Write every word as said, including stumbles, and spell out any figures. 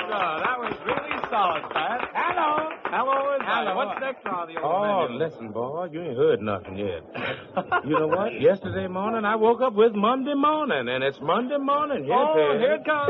That was really solid, Pat. Hello. Hello, everybody. Hello. What's next on the old Oh, menu? listen, boy, you ain't heard nothing yet. You know what? Yesterday morning, I woke up with Monday morning, and it's Monday morning. Yes, Oh, it is. here it comes.